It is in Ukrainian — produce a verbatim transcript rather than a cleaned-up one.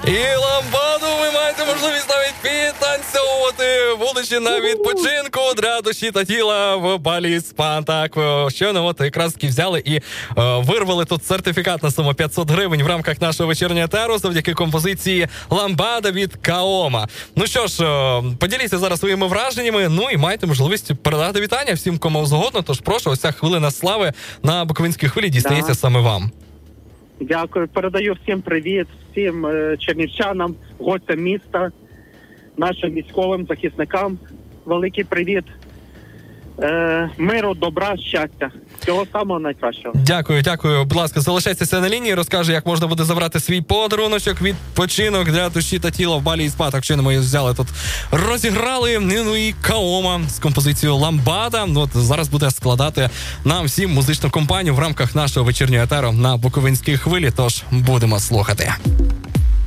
І ламбаду ви маєте можливість навіть підтанцьовувати, будучи на відпочинку для душі та тіла в Балі Спа. Так, щойно от якраз таки взяли і е, вирвали тут сертифікат на суму п'ятсот гривень в рамках нашого вечірнього етеру завдяки композиції «Ламбада» від Каома. Ну що ж, е, поділіться зараз своїми враженнями, ну і маєте можливість передати вітання всім, кому згодно, тож прошу, ось ця хвилина слави на Буковинській хвилі дістається да. саме вам. Дякую. Передаю всім привіт, всім е, чернівчанам, гостям міста, нашим військовим захисникам. Великий привіт. Е, миру, добра, щастя. Всього самого найкращого. Дякую, дякую. Будь ласка, залишайтеся на лінії, розкаже, як можна буде забрати свій подаруночок, відпочинок для душі та тіла в Балі Спа. Так чином ми взяли тут, розіграли, ну і Каома з композицією «Ламбада». Ну, от зараз буде складати нам всім музичну компанію в рамках нашого вечірнього етеру на Буковинській хвилі, тож будемо слухати.